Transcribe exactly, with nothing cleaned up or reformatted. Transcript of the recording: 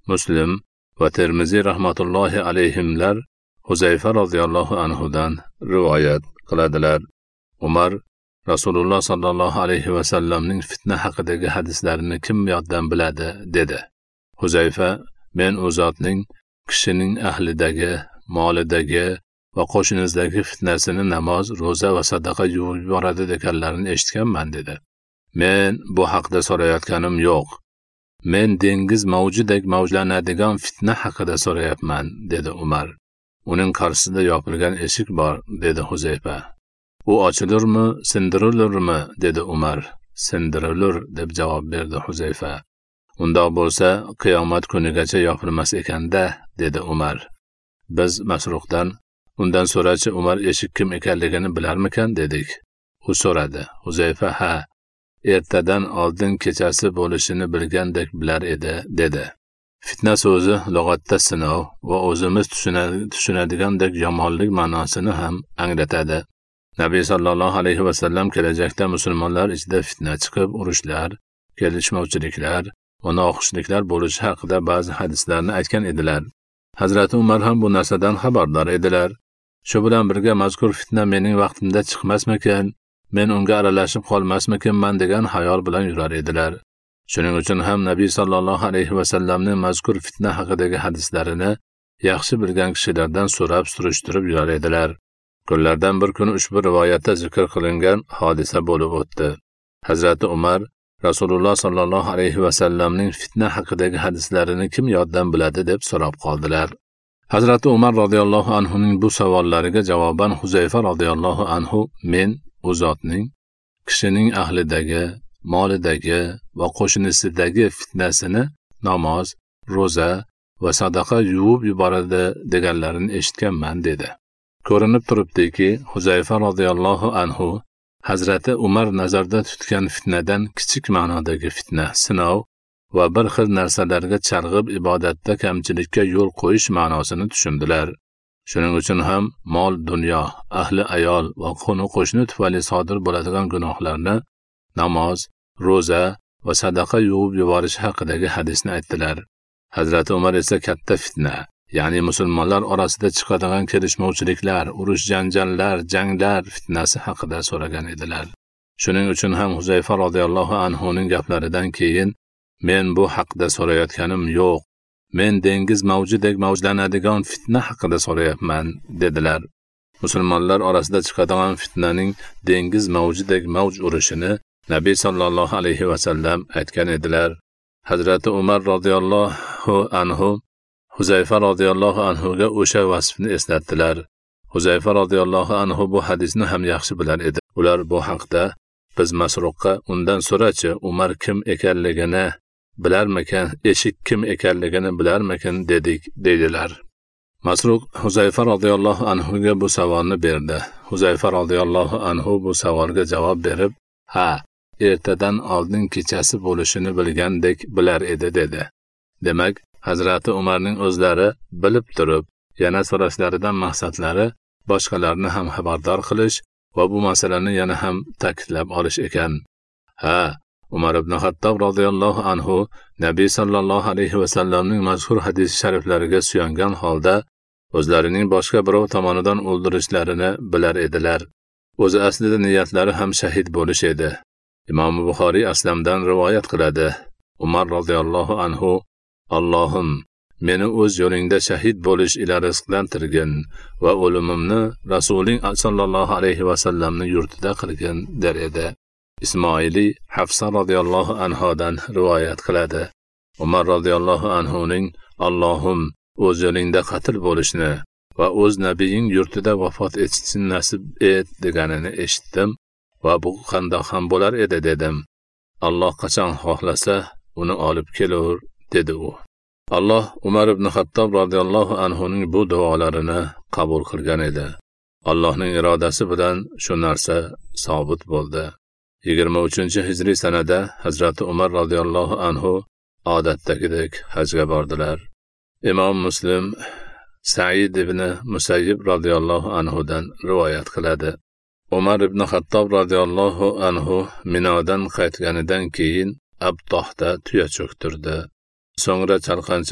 Muslim va Termiziy rahmatullohi alayhimlar Huzayfa radhiyallohu anhudan rivoyat qiladilar. Umar Rasululloh sallallohu alayhi va sallamning fitna haqidagi hadislarini kim yoddan biladi dedi. Huzayfa men u zotning kishining ahlidagi, molidagi va qo'shnisidagi fitnasini namoz, roza va sadaqa yuvib yuboradi deganlarini eshitganman dedi. Men bu haqda so'rayotganim yo'q. Men dengiz mavjudek mavjlanadigan fitna haqida so'rayapman dedi Umar. Uning qarshisida yopilgan eshik bor dedi Huzayfa. U ochilurmi, sindirilurmi dedi Umar. Sindirilur deb javob berdi Huzayfa. Undoq bo'lsa qiyomat kunigacha yopilmas ekanda dedi Umar. Biz Masruqdan undan so'rachi Umar eshik kim ekanligini bilarmikan dedik. U so'radi. Huzayfa ha, ertadan oldin kechasi bo'lishini bilgandek bilar edi dedi. Fitna so'zi lug'atda sinov va o'zimiz tushunadigandek yomonlik ma'nosini ham anglatadi. Nabiy sallallohu alayhi va sallam kelajakda musulmonlar ichida fitna chiqib, urushlar, kelishmovchiliklar va noxushliklar bo'lishi haqida ba'zi hadislarni aytgan edilar. Hazrati Umar ham bu narsadan xabardor edilar. Shu bilan birga mazkur fitna mening vaqtimda chiqmasmikan, men unga aralashib qolmasmikinman degan xayol bilan yurar edilar. Shuning uchun ham Nabiy sallallohu alayhi va sallamning mazkur fitna haqidagi hadislarini yaxshi bilgan kishilardan so'rab surishtirib yurar edilar. Kunlardan bir kun ushbu rivoyatda zikr qilingan hodisa bo'lib o'tdi. Hazrati Umar Rasululloh sallallohu alayhi va sallamning fitna haqidagi hadislarini kim yoddan biladi deb so'rab qoldilar. Hazrati Umar radhiyallohu anhuning bu savollariga javoban Huzayfa radhiyallohu anhu men u zotning kishining ahlidagi, molidagi va qo'shnisidagi fitnasini namoz, roza va sadaqa yuvib yuboradi deganlarini eshitganman dedi. Ko'rinib turibdiki, Huzayfa radhiyallohu anhu Hazrati Umar nazarda tutgan fitnadan kichik ma'nodagi fitna, sinov va bir xil narsalarga chalg'ib ibodatda kamchilikka yo'l qo'yish ma'nosini tushundilar. Shuning uchun ham mol, dunyo, ahli ayol va qo'ni qo'shni tufayli sodir bo'ladigan gunohlarni namoz, roza va sadaqa yuvib yuborish haqidagi hadisni aytdilar. Hazrati Umar esa katta fitna, ya'ni musulmonlar orasida chiqadigan kelishmovchiliklar, urush janjallar, janglar fitnasi haqida so'ragan edilar. Shuning uchun ham Huzayfa radhiyallohu anhu ning gaplaridan keyin men bu haqda so'rayotganim yo'q. Men dengiz mavjudek mavjlanadigan fitna haqida so'rayapman dedilar. Musulmonlar orasida chiqadigan fitnaning dengiz mavjudek mavj urishini Nabiy sallallohu alayhi va sallam aytgan edilar. Hazrati Umar radhiyallohu anhu Huzayfa radhiyallohu anhu ga o'sha vasfni eslatdilar. Huzayfa radhiyallohu anhu bu hadisni ham yaxshi bilar edi. Ular bu haqda biz Masruqqa undan so'rachi Umar kim ekanligini bilarmikan, eshik kim ekanligini bilarmikan dedik dedilar. Masruq Huzayfa radhiyallohu anhu ga bu savolni berdi. Huzayfa radhiyallohu anhu bu savolga javob berib, ha, ertadan oldin kechasi bo'lishini bilgandek bilar edi dedi. Demak, Hazrati Umarning o'zlari bilib turib, yana so'rashlaridan maqsadlari boshqalarni ham xabardor qilish va bu masalani yana ham ta'kidlab olish ekan. Ha, Umar ibn Xattob radhiyallohu anhu Nabiy sallallohu alayhi va sallamning mazkur hadis shariflariga suyangan holda o'zlarining boshqa birov tomonidan o'ldirishlarini bilar edilar. O'zi aslida niyatlari ham shahid bo'lish edi. Imom Buxoriy Aslamdan rivoyat qiladi. Umar radhiyallohu anhu Allohim, meni o'z yo'lingda shahid bo'lish ila rizqlantirgin va o'limimni Rasuling sallallohu alayhi va sallamning yurtida qilgin der edi. Ismoili Hafsa radhiyallohu anhodan rivoyat qiladi. Umar radhiyallohu anhu ning Allohim, o'z yo'lingda qatl bo'lishni va o'z nabiying yurtida vafot etishni nasib et deganini eshitdim va bu qandoq ham bo'lar edi dedim. Alloh qachon xohlasa uni olib kelur dedi u. Alloh Umar ibn Xattob radhiyallohu anhu ning bu duolarini qabul qilgan edi. Allohning irodasi bilan shu narsa sobit bo'ldi. yigirma uchinchi hijriy sanada Hazrati Umar radhiyallohu anhu odatdagidek hajga bordilar. Imom Muslim Sa'id ibn Musayyib radhiyallohu anhu dan rivoyat qiladi. Umar ibn Xattob radhiyallohu anhu Minodan qaytganidan keyin Abtohda tuya cho'ktirdi. So'ngra chalqancha